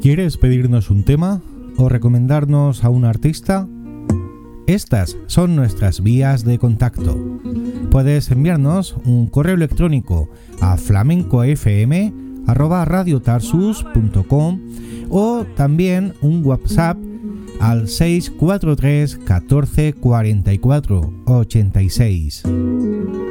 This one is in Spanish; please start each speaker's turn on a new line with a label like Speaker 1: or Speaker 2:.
Speaker 1: ¿Quieres pedirnos un tema o recomendarnos a un artista? Estas son nuestras vías de contacto. Puedes enviarnos un correo electrónico a flamencofm@radiotarsus.com o también un WhatsApp al 643 14 44 86.